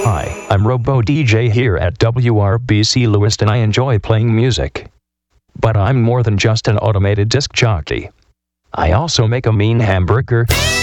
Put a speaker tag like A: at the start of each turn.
A: Hi, I'm Robo DJ here at WRBC Lewiston. I enjoy playing music. But I'm more than just an automated disc jockey. I also make a mean hamburger.